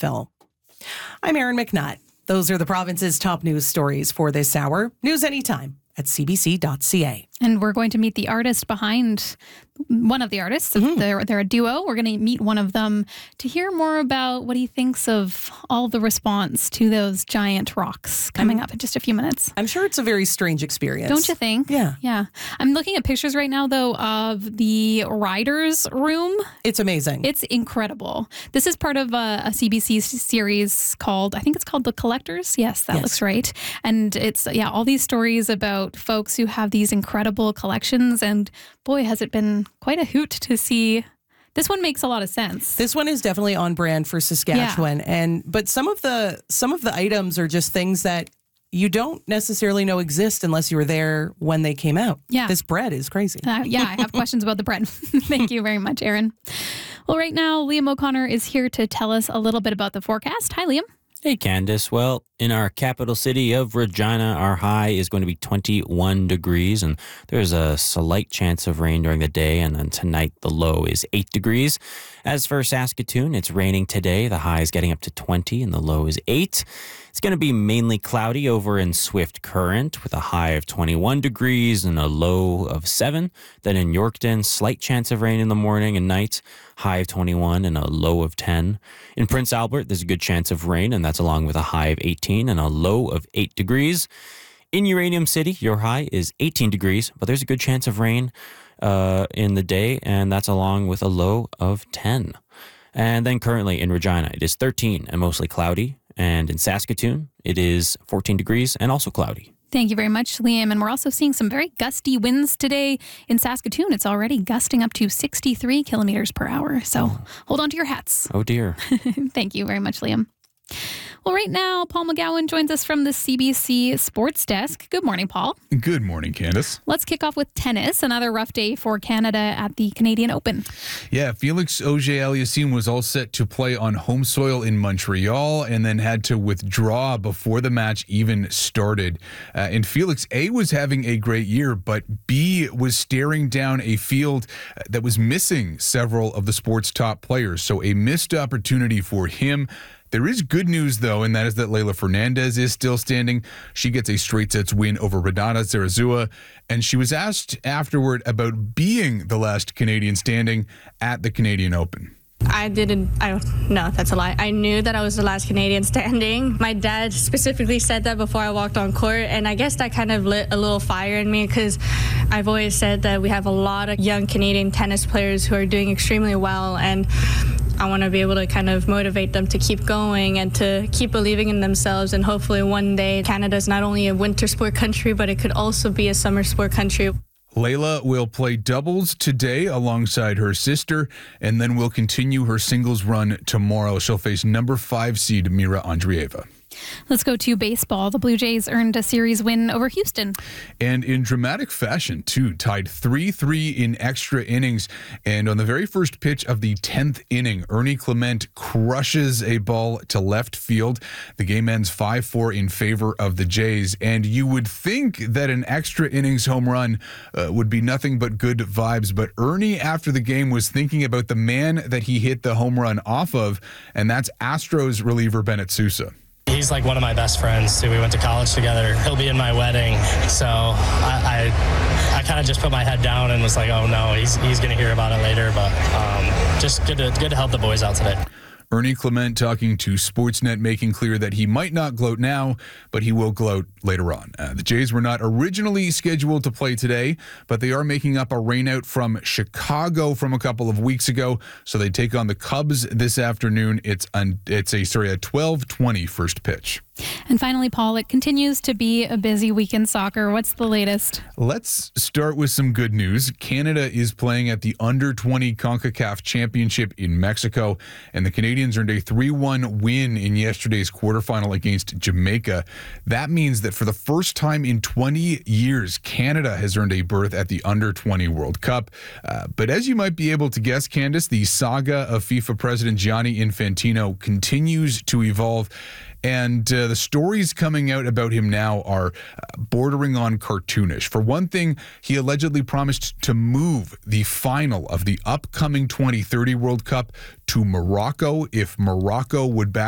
landfill. I'm Erin McNutt. Those are the province's top news stories for this hour. News anytime at cbc.ca. And we're going to meet the artist behind one of the artists. They're a duo. We're going to meet one of them to hear more about what he thinks of all the response to those giant rocks coming up in just a few minutes. I'm sure it's a very strange experience. Don't you think? Yeah. Yeah. I'm looking at pictures right now, though, of the writer's room. It's amazing. It's incredible. This is part of a CBC series called, I think it's called The Collectors. Yes, that looks right. And it's, all these stories about folks who have these incredible collections. And boy, has it been quite a hoot to see. This one makes a lot of sense. This one is definitely on brand for Saskatchewan. But some of the items are just things that you don't necessarily know exist unless you were there when they came out. Yeah. This bread is crazy. I have questions about the bread. Thank you very much, Erin. Well, right now, Liam O'Connor is here to tell us a little bit about the forecast. Hi, Liam. Hey, Candace. Well, in our capital city of Regina, our high is going to be 21 degrees, and there's a slight chance of rain during the day, and then tonight the low is 8 degrees. As for Saskatoon, it's raining today. The high is getting up to 20, and the low is 8. It's going to be mainly cloudy over in Swift Current with a high of 21 degrees and a low of 7. Then in Yorkton, slight chance of rain in the morning and night, high of 21 and a low of 10. In Prince Albert, there's a good chance of rain, and that's along with a high of 18 and a low of 8 degrees. In Uranium City, your high is 18 degrees, but there's a good chance of rain in the day, and that's along with a low of 10. And then currently in Regina, it is 13 and mostly cloudy. And in Saskatoon, it is 14 degrees and also cloudy. Thank you very much, Liam. And we're also seeing some very gusty winds today in Saskatoon. It's already gusting up to 63 kilometers per hour. So hold on to your hats. Oh, dear. Thank you very much, Liam. Well, right now, Paul McGowan joins us from the CBC Sports Desk. Good morning, Paul. Good morning, Candace. Let's kick off with tennis. Another rough day for Canada at the Canadian Open. Yeah, Felix Auger-Aliassime was all set to play on home soil in Montreal and then had to withdraw before the match even started. And Felix A was having a great year, but B was staring down a field that was missing several of the sport's top players. So a missed opportunity for him. There is good news, though, and that is that Leylah Fernandez is still standing. She gets a straight sets win over Renata Zarazua, and she was asked afterward about being the last Canadian standing at the Canadian Open. No, that's a lie. I knew that I was the last Canadian standing. My dad specifically said that before I walked on court, and I guess that kind of lit a little fire in me because I've always said that we have a lot of young Canadian tennis players who are doing extremely well, and I want to be able to kind of motivate them to keep going and to keep believing in themselves, and hopefully one day Canada is not only a winter sport country, but it could also be a summer sport country. Leylah will play doubles today alongside her sister, and then will continue her singles run tomorrow. She'll face number 5 seed Mira Andreeva. Let's go to baseball. The Blue Jays earned a series win over Houston. And in dramatic fashion, too, tied 3-3 in extra innings. And on the very first pitch of the 10th inning, Ernie Clement crushes a ball to left field. The game ends 5-4 in favor of the Jays. And you would think that an extra innings home run would be nothing but good vibes. But Ernie, after the game, was thinking about the man that he hit the home run off of, and that's Astros reliever Bennett Sousa. He's like one of my best friends. We went to college together. He'll be in my wedding. So I kind of just put my head down and was like, oh no, he's going to hear about it later. But just good to help the boys out today. Ernie Clement talking to Sportsnet, making clear that he might not gloat now, but he will gloat later on. The Jays were not originally scheduled to play today, but they are making up a rainout from Chicago from a couple of weeks ago. So they take on the Cubs this afternoon. It's a 12:20 first pitch. And finally, Paul, it continues to be a busy week in soccer. What's the latest? Let's start with some good news. Canada is playing at the Under-20 CONCACAF Championship in Mexico, and the Canadians earned a 3-1 win in yesterday's quarterfinal against Jamaica. That means that for the first time in 20 years, Canada has earned a berth at the Under-20 World Cup. But as you might be able to guess, Candace, the saga of FIFA President Gianni Infantino continues to evolve. And the stories coming out about him now are bordering on cartoonish. For one thing, he allegedly promised to move the final of the upcoming 2030 World Cup to Morocco if Morocco would back